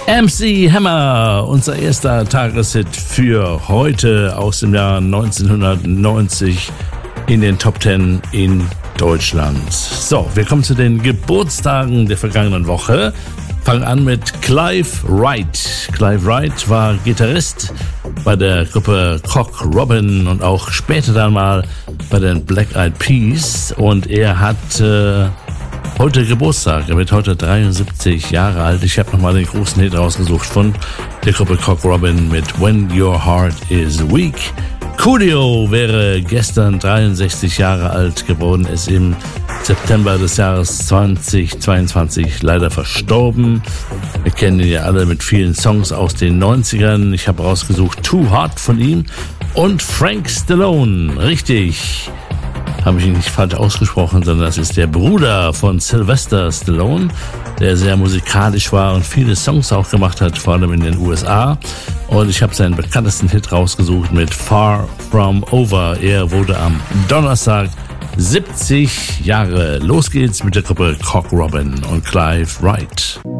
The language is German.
MC Hammer, unser erster Tageshit für heute aus dem Jahr 1990 in den Top 10 in Deutschland. So, wir kommen zu den Geburtstagen der vergangenen Woche. Fangen an mit Clive Wright. Clive Wright war Gitarrist bei der Gruppe Cock Robin und auch später dann mal bei den Black Eyed Peas. Und er hat heute Geburtstag. Er wird heute 73 Jahre alt. Ich habe nochmal den großen Hit rausgesucht von der Gruppe Cock Robin mit When Your Heart Is Weak. Coolio wäre gestern 63 Jahre alt geworden, ist im September des Jahres 2022 leider verstorben. Wir kennen ihn ja alle mit vielen Songs aus den 90ern. Ich habe rausgesucht Too Hot von ihm und Frank Stallone. Richtig. Habe ich ihn nicht falsch ausgesprochen, sondern das ist der Bruder von Sylvester Stallone, der sehr musikalisch war und viele Songs auch gemacht hat, vor allem in den USA. Und ich habe seinen bekanntesten Hit rausgesucht mit Far From Over. Er wurde am Donnerstag 70 Jahre. Los geht's mit der Gruppe Cock Robin und Clive Wright.